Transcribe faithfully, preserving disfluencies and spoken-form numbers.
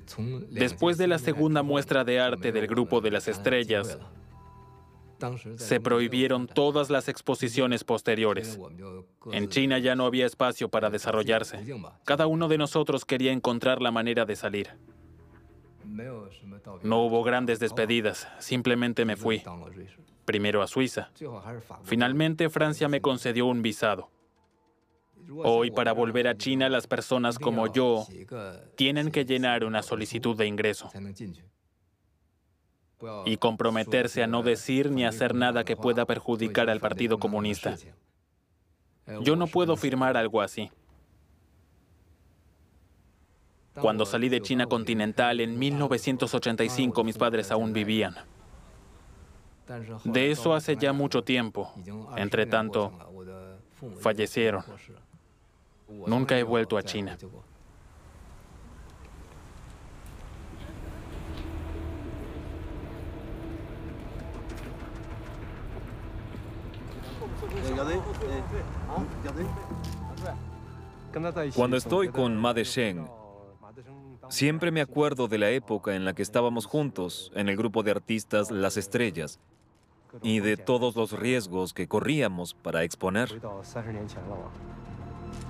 Después de la segunda muestra de arte del Grupo de las Estrellas, se prohibieron todas las exposiciones posteriores. En China ya no había espacio para desarrollarse. Cada uno de nosotros quería encontrar la manera de salir. No hubo grandes despedidas, simplemente me fui. Primero a Suiza. Finalmente, Francia me concedió un visado. Hoy, para volver a China, las personas como yo tienen que llenar una solicitud de ingreso y comprometerse a no decir ni hacer nada que pueda perjudicar al Partido Comunista. Yo no puedo firmar algo así. Cuando salí de China continental en mil novecientos ochenta y cinco, mis padres aún vivían. De eso hace ya mucho tiempo. Entre tanto, fallecieron. Nunca he vuelto a China. Cuando estoy con Ma Desheng, siempre me acuerdo de la época en la que estábamos juntos en el grupo de artistas Las Estrellas y de todos los riesgos que corríamos para exponer.